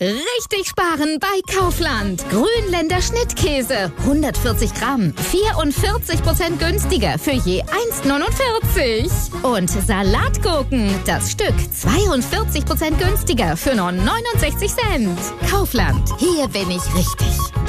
Richtig sparen bei Kaufland. Grünländer Schnittkäse. 140 Gramm. 44% günstiger für je 1,49. Und Salatgurken. Das Stück 42% günstiger für nur 69 Cent. Kaufland. Hier bin ich richtig.